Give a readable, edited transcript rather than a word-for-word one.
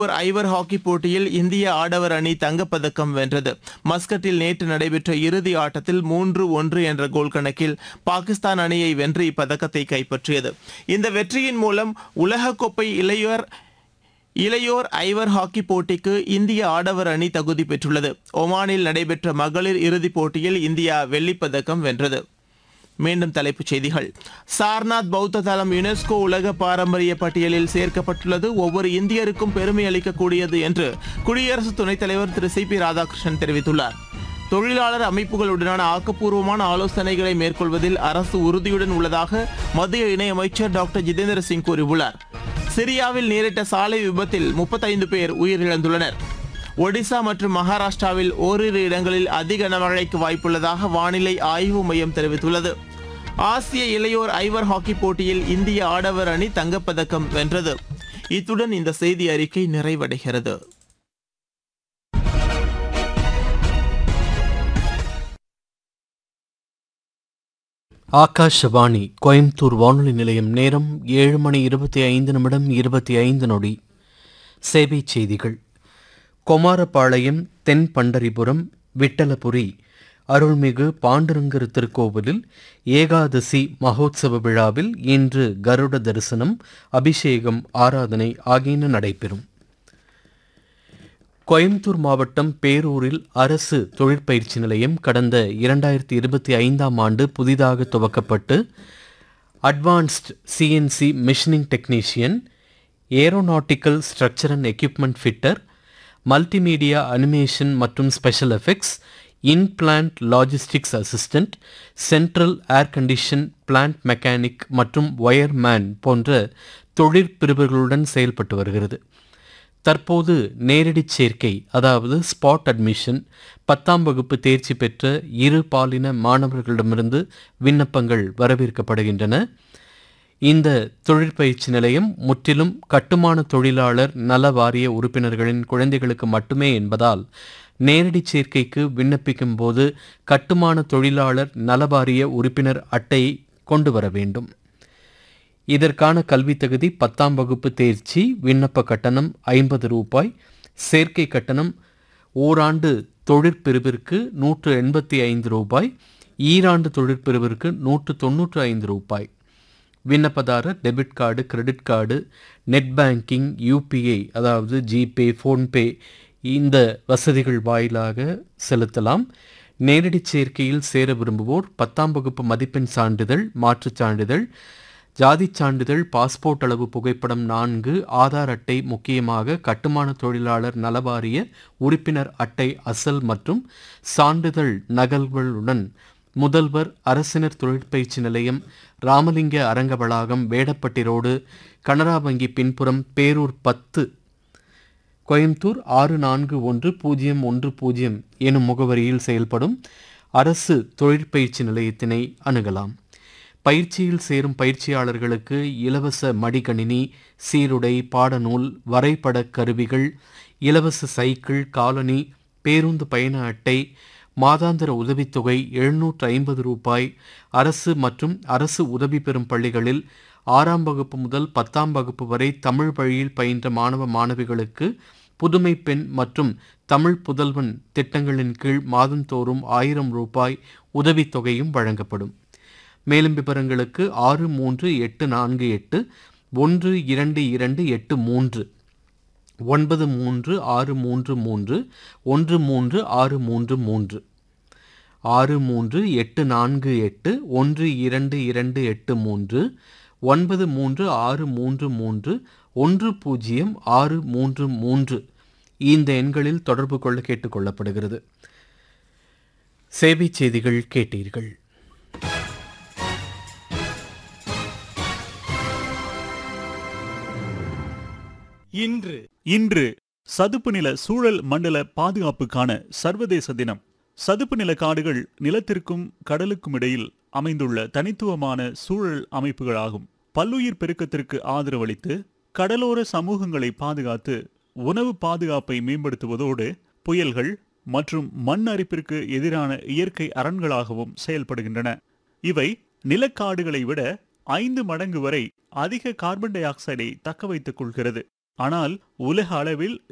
ஒரு ஐவர் ஹாக்கி போட்டியில் இந்திய ஆடவர் அணி தங்கப்பதக்கம் வென்றது. மஸ்கட்டில் நேற்று நடைபெற்ற இறுதி ஆட்டத்தில் 3-1 என்ற கோல் கணக்கில் பாகிஸ்தான் அணியை வென்று இப்பதக்கத்தை கைப்பற்றியது. இந்த வெற்றியின் மூலம் உலகக்கோப்பை இளையோர் ஐவர் ஹாக்கி போட்டிக்கு இந்திய ஆடவர் அணி தகுதி பெற்றுள்ளது. ஒமானில் நடைபெற்ற மகளிர் இறுதிப் போட்டியில் இந்தியா வெள்ளிப்பதக்கம் வென்றது. மீண்டும் தலைப்புச் செய்திகள். சார்நாத் பௌத்த தலம் யுனெஸ்கோ உலக பாரம்பரிய பட்டியலில் சேர்க்கப்பட்டுள்ளது. ஒவ்வொரு இந்தியருக்கும் பெருமை அளிக்கக்கூடியது என்று குடியரசு துணைத் தலைவர் திரு சி பி ராதாகிருஷ்ணன் தெரிவித்துள்ளார். தொழிலாளர் அமைப்புகளுடனான ஆக்கப்பூர்வமான ஆலோசனைகளை மேற்கொள்வதில் அரசு உறுதியுடன் உள்ளதாக மத்திய இணையமைச்சர் டாக்டர் ஜிதேந்திர சிங் கூறியுள்ளார். சிரியாவில் நேரிட்ட சாலை விபத்தில் 35 பேர் உயிரிழந்துள்ளனர். ஒடிசா மற்றும் மகாராஷ்டிராவில் ஓரிரு இடங்களில் அதிக கனமழைக்கு வாய்ப்புள்ளதாக வானிலை ஆய்வு மையம் தெரிவித்துள்ளது. ஆசிய இளையோர் ஐவர் ஹாக்கி போட்டியில் இந்திய ஆடவர் அணி தங்கப்பதக்கம் வென்றது. இத்துடன் இந்த செய்தி அறிக்கை நிறைவடைகிறது. ஆகாஷவாணி கோயம்புத்தூர் வானொலி நிலையம். நேரம் 7:25 சேவை செய்திகள். கொமாரபாளையம் தென் பண்டரிபுரம் விட்டலபுரி அருள்மிகு பாண்டுரங்கர் திருக்கோவிலில் ஏகாதசி மகோத்சவ விழாவில் இன்று கருட தரிசனம், அபிஷேகம், ஆராதனை ஆகியன நடைபெறும். கோயம்புத்தூர் மாவட்டம் பேரூரில் அரசு தொழிற்பயிற்சி நிலையம் கடந்த 2025 ஆண்டு புதிதாக துவக்கப்பட்டு advanced CNC machining technician, aeronautical structure and equipment fitter, multimedia animation மற்றும் special effects, inplant logistics assistant, central air condition plant mechanic மற்றும் ஒயர்மேன் போன்ற தொழிற்பிரிவுகளுடன் செயல்பட்டு வருகிறது. தற்போது நேரடி சேர்க்கை, அதாவது ஸ்பாட் அட்மிஷன், 10ஆம் வகுப்பு தேர்ச்சி பெற்ற இரு பாலின மாணவர்களிடமிருந்து விண்ணப்பங்கள் வரவேற்கப்படுகின்றன. இந்த தொழிற்பயிற்சி நிலையம் முற்றிலும் கட்டுமான தொழிலாளர் நல வாரிய உறுப்பினர்களின் குழந்தைகளுக்கு மட்டுமே என்பதால் நேரடி சேர்க்கைக்கு விண்ணப்பிக்கும் போது கட்டுமான தொழிலாளர் நல வாரிய உறுப்பினர் அட்டையை கொண்டு வர வேண்டும். இதற்கான கல்வி தகுதி 10ஆம் வகுப்பு தேர்ச்சி. விண்ணப்ப கட்டணம் ரூபாய் 50. சேர்க்கை கட்டணம் ஓராண்டு தொழிற்பிரிவிற்கு ரூபாய் 185, ஈராண்டு தொழிற்பிரிவிற்கு ரூபாய் 195. விண்ணப்பதாரர் debit card, credit card, net banking, UPI அதாவது ஜிபே, ஃபோன்பே இந்த வசதிகள் வாயிலாக செலுத்தலாம். நேரடி சேர்க்கையில் சேர விரும்புவோர் 10ஆம் வகுப்பு மதிப்பெண் சான்றிதழ், மாற்றுச் சான்றிதழ், ஜாதி சான்றிதழ், பாஸ்போர்ட் அளவு புகைப்படம் 4, ஆதார் அட்டை, முக்கியமாக கட்டுமான தொழிலாளர் நலவாரிய உறுப்பினர் அட்டை அசல் மற்றும் சான்றிதழ் நகல்களுடன் முதல்வர் அரசினர் தொழிற்பயிற்சி நிலையம், ராமலிங்க அரங்க வளாகம், வேடப்பட்டி ரோடு, கனரா வங்கி பின்புறம், பேரூர் 10, கோயம்புத்தூர் 641010 எனும் முகவரியில் செயல்படும் அரசு தொழிற்பயிற்சி நிலையத்தினை அணுகலாம். பயிற்சியில் சேரும் பயிற்சியாளர்களுக்கு இலவச மடிக்கணினி, சீருடை, பாடநூல், வரைபட கருவிகள், இலவச சைக்கிள், காலனி, பேருந்து பயண அட்டை, மாதாந்திர உதவித்தொகை 750 ரூபாய். அரசு மற்றும் அரசு உதவி பெறும் பள்ளிகளில் 6ஆம் வகுப்பு முதல் 10ஆம் வகுப்பு வரை தமிழ் வழியில் பயின்ற மாணவ மாணவிகளுக்கு புதுமை பெண் மற்றும் தமிழ் புதல்வன் திட்டங்களின் கீழ் மாதந்தோறும் 1000 ரூபாய் உதவித்தொகையும் வழங்கப்படும். மேலும் விவரங்களுக்கு 6384812283 93633 13633 6384812283 93633 10633 இந்த எண்களில் தொடர்பு கொள்ள கேட்டுக்கொள்ளப்படுகிறது. சேவை செய்திகள் கேட்டீர்கள். இன்று சதுப்பு நில சூழல் மண்டல பாதுகாப்புக்கான சர்வதேச தினம். சதுப்பு நில காடுகள் நிலத்திற்கும் கடலுக்கும் இடையில் அமைந்துள்ள தனித்துவமான சூழல் அமைப்புகளாகும். பல்லுயிர் பெருக்கத்திற்கு ஆதரவளித்து கடலோர சமூகங்களை பாதுகாத்து உணவு பாதுகாப்பை மேம்படுத்துவதோடு புயல்கள் மற்றும் மண் அரிப்பிற்கு எதிரான இயற்கை அரண்களாகவும் செயல்படுகின்றன. இவை நிலக்காடுகளை விட 5 மடங்கு வரை அதிக கார்பன் டை ஆக்சைடை தக்க வைத்துக் கொள்கிறது. ஆனால் உலக அளவில்